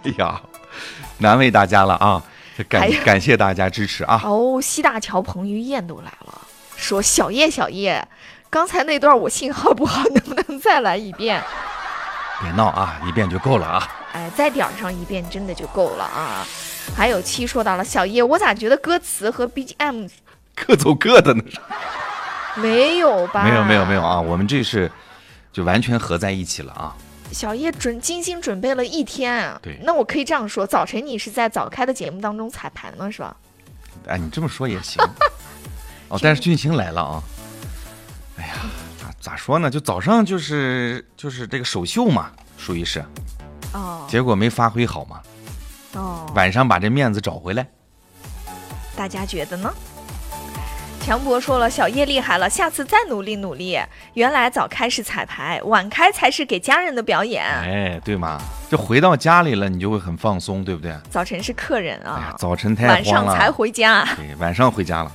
哎呀，难为大家了啊！感谢大家支持啊！ 哦，西大桥彭于晏都来了，说小叶，刚才那段我信号不好，能不能再来一遍？ 别闹啊，一遍就够了啊！ 哎，再点上一遍真的就够了啊！还有期说到了小叶，我咋觉得歌词和 BGM 各走各的呢？ 没有吧？ 没有啊！我们这是就完全合在一起了啊！ 小叶精心准备了一天， 对， 那我可以这样说，早晨你是在早开的节目当中彩排了是吧？ 哎，你这么说也行。哦，但是俊星来了啊！哎呀，咋说呢？就早上就是这个首秀嘛，属于是，结果没发挥好嘛。晚上把这面子找回来， 大家觉得呢？强博说了，小叶厉害了，下次再努力努力。原来早开是彩排，晚开才是给家人的表演。 哎，对嘛，就回到家里了，你就会很放松，对不对？ 早晨是客人啊， 哎呀，早晨太慌了， 晚上才回家。 对，晚上回家了。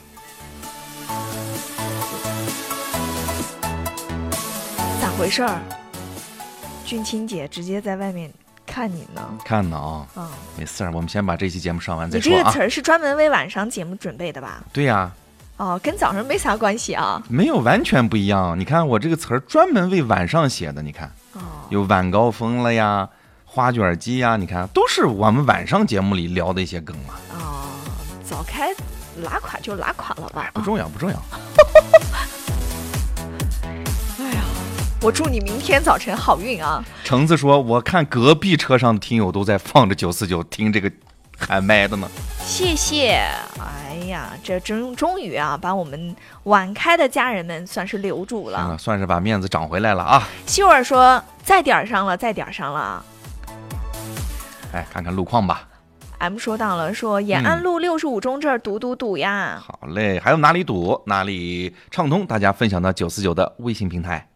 咋回事儿？俊清姐直接在外面看你呢， 看呢啊，没事儿，我们先把这期节目上完再说啊。 你这个词儿是专门为晚上节目准备的吧？ 对呀。 跟早上没啥关系啊。 没有，完全不一样。你看我这个词儿专门为晚上写的，你看，有晚高峰了呀，花卷机呀，你看都是我们晚上节目里聊的一些梗嘛。 早开拉垮就拉垮了吧， 不重要。 哎呀，我祝你明天早晨好运啊！ 橙子说，我看隔壁车上的听友都在放着949听这个喊麦的呢。 谢谢。哎呀，这终于啊，把我们晚开的家人们算是留住了， 算是把面子涨回来了啊。 秀儿说在点上了。 哎，看看路况吧。 M 说到了，说延安路65中这儿堵呀。 好嘞，还有哪里堵哪里畅通，大家分享到949的微信平台。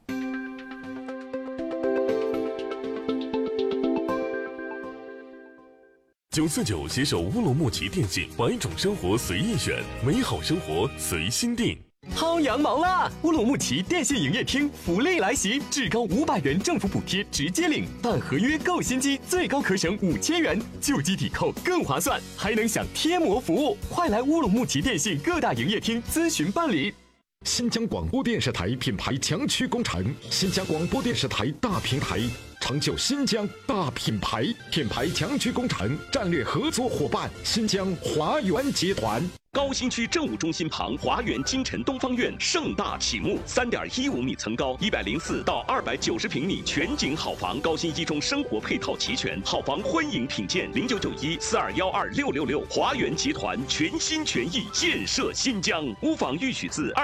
949携手乌鲁木齐电信，100种生活随意选，美好生活随心定。 薅羊毛啦！乌鲁木齐电信营业厅福利来袭，至高500元政府补贴直接领，办合约购新机最高可省5000元，旧机抵扣更划算，还能享贴膜服务。快来乌鲁木齐电信各大营业厅咨询办理。 新疆广播电视台品牌强驱工程，新疆广播电视台大平台，成就新疆大品牌。品牌强驱工程战略合作伙伴新疆华源集团。 高新区政务中心旁华源金晨东方院盛大启幕，3.15米层高，104到290平米全景好房，高新一中生活配套齐全，好房欢迎品鉴，0991422666，华源集团全心全意建设新疆，屋房预许字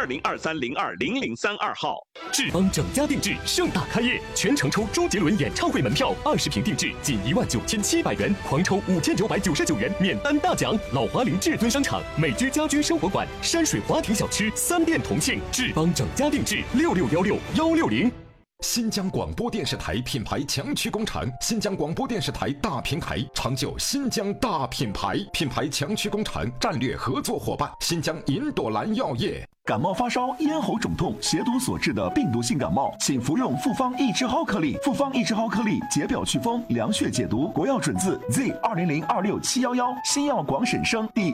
2023020032号。 志邦整家定制盛大开业，全程抽周杰伦演唱会门票，20平定制仅19700元，狂抽5999元免单大奖。老华林至尊商场美居家居生活馆、山水华庭小吃3店同庆，志邦整家定制66161660。 新疆广播电视台品牌强驱工程，新疆广播电视台大平台，成就新疆大品牌。品牌强驱工程战略合作伙伴新疆银朵兰药业。 感冒发烧、咽喉肿痛、血毒所致的病毒性感冒，请服用复方益智蒿颗粒。复方益智蒿颗粒解表祛风、凉血解毒，国药准字 Z20026711，新药广审生第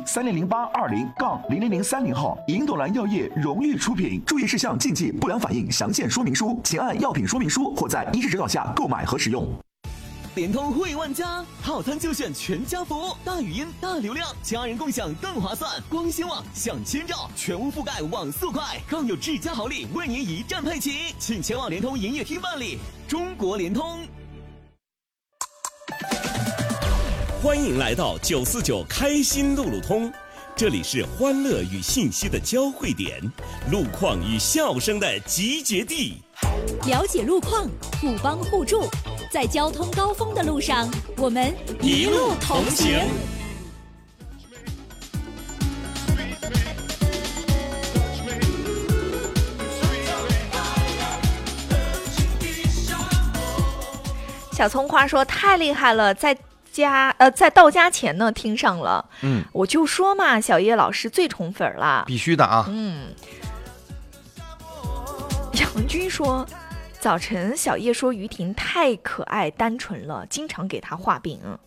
300820-00030号，银朵兰药业荣誉出品。注意事项、禁忌、不良反应详见说明书，请按药品说明书或在医师指导下购买和使用。 联通会万家，套餐就选全家福，大语音、大流量，家人共享更划算。光纤网享千兆，全屋覆盖网速快，更有智家好礼为您一站配齐，请前往联通营业厅办理。中国联通。 欢迎来到949开心路路通，这里是欢乐与信息的交汇点，路况与笑声的集结地。 了解路况，互帮互助，在交通高峰的路上，我们一路同行。 小葱花说太厉害了，在到家前呢听上了，我就说嘛，小叶老师最宠粉了， 必须的啊。 杨军说，早晨小叶说于婷太可爱单纯了，经常给她画饼。